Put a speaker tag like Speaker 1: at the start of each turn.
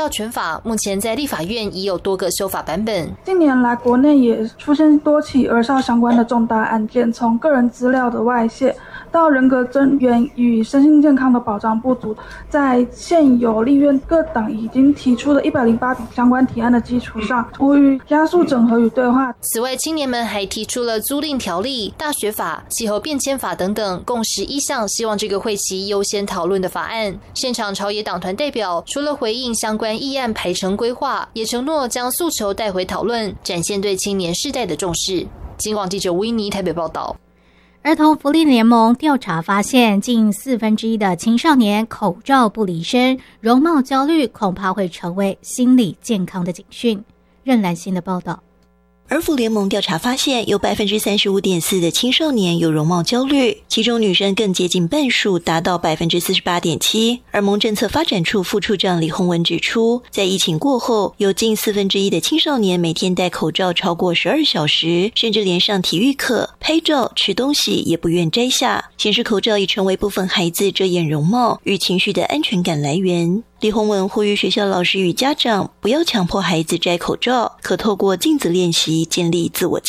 Speaker 1: 罩权法目前在立法院已有多个修法版本。
Speaker 2: 近年来，国内也出现多起儿少相关的重大案件，从个人资料的外泄到人格尊严与身心健康的保障不足，在现有立院各党已经提出的108笔相关提案的基础上，呼吁加速整合与对话。
Speaker 1: 此外，青年们还提出了租赁条例、大学法、气候变迁法等等共11项，希望这个会期优先讨论的法案。现场朝野党团代表除了回应相关议案排程规划，也承诺将诉求带回讨论，展现对青年世代的重视。金广记者吴依妮台北报道。
Speaker 3: 儿童福利联盟调查发现，近1/4的青少年口罩不离身，容貌焦虑恐怕会成为心理健康的警讯。任兰心的报道。
Speaker 4: 儿福联盟调查发现，有 35.4% 的青少年有容貌焦虑，其中女生更接近半数，达到 48.7%。而盟政策发展处副处长李宏文指出，在疫情过后，有近1/4的青少年每天戴口罩超过12小时，甚至连上体育课、拍照、吃东西也不愿摘下，显示口罩已成为部分孩子遮掩容貌与情绪的安全感来源。李宏文呼吁学校老师与家长不要强迫孩子摘口罩，可透过镜子练习建立自我